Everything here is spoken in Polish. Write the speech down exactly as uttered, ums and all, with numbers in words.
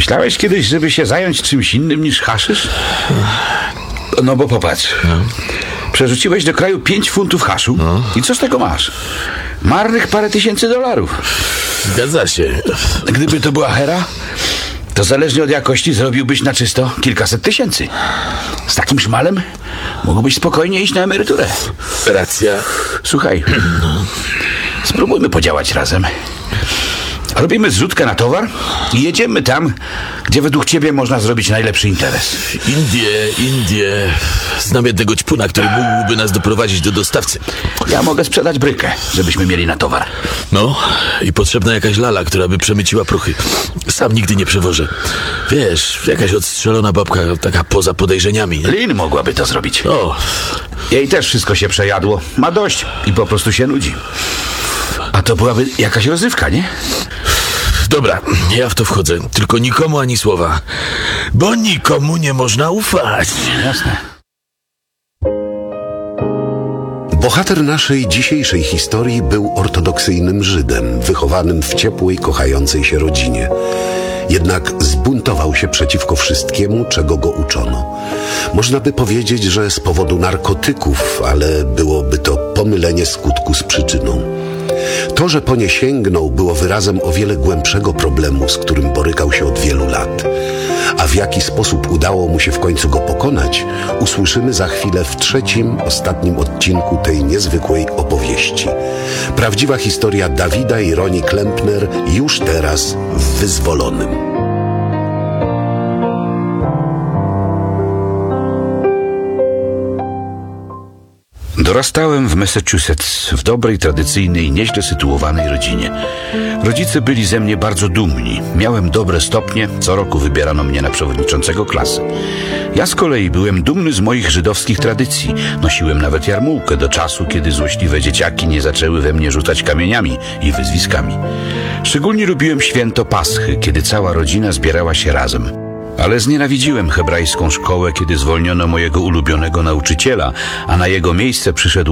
myślałeś kiedyś, żeby się zająć czymś innym niż haszysz? No bo popatrz. No. Przerzuciłeś do kraju pięć funtów haszu. No. I co z tego masz? Marnych parę tysięcy dolarów. Zgadza się. Gdyby to była hera, to zależnie od jakości zrobiłbyś na czysto kilkaset tysięcy. Z takim szmalem mógłbyś spokojnie iść na emeryturę. Racja. Słuchaj, spróbujmy podziałać razem. Robimy zrzutkę na towar i jedziemy tam, gdzie według ciebie można zrobić najlepszy interes. Indie, Indie. Znam jednego ćpuna, który mógłby nas doprowadzić do dostawcy. Ja mogę sprzedać brykę, żebyśmy mieli na towar. No, i potrzebna jakaś lala, która by przemyciła prochy. Sam nigdy nie przewożę. Wiesz, jakaś odstrzelona babka, taka poza podejrzeniami. Nie? Lin mogłaby to zrobić. O. Jej też wszystko się przejadło. Ma dość i po prostu się nudzi. A to byłaby jakaś rozrywka, nie? Dobra, ja w to wchodzę. Tylko nikomu ani słowa. Bo nikomu nie można ufać. Jasne. Bohater naszej dzisiejszej historii był ortodoksyjnym Żydem, wychowanym w ciepłej, kochającej się rodzinie. Jednak zbuntował się przeciwko wszystkiemu, czego go uczono. Można by powiedzieć, że z powodu narkotyków, ale byłoby to pomylenie skutku z przyczyną. To, że po nie sięgnął, było wyrazem o wiele głębszego problemu, z którym borykał się od wielu lat. A w jaki sposób udało mu się w końcu go pokonać, usłyszymy za chwilę w trzecim, ostatnim odcinku tej niezwykłej opowieści. Prawdziwa historia Dawida i Roni Klempner już teraz w Wyzwolonym. Dorastałem w Massachusetts, w dobrej, tradycyjnej, nieźle sytuowanej rodzinie. Rodzice byli ze mnie bardzo dumni. Miałem dobre stopnie, co roku wybierano mnie na przewodniczącego klasy. Ja z kolei byłem dumny z moich żydowskich tradycji. Nosiłem nawet jarmułkę do czasu, kiedy złośliwe dzieciaki nie zaczęły we mnie rzucać kamieniami i wyzwiskami. Szczególnie lubiłem święto Paschy, kiedy cała rodzina zbierała się razem. Ale znienawidziłem hebrajską szkołę, kiedy zwolniono mojego ulubionego nauczyciela, a na jego miejsce przyszedł